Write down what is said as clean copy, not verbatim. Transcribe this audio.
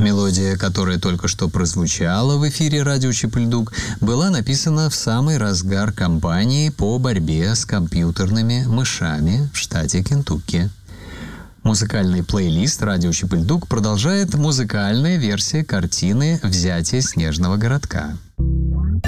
Мелодия, которая только что прозвучала в эфире радио Чип-Ль-Дук, была написана в самый разгар кампании по борьбе с компьютерными мышами в штате Кентукки. Музыкальный плейлист радио Чип-Ль-Дук продолжает музыкальная версия картины «Взятие снежного городка».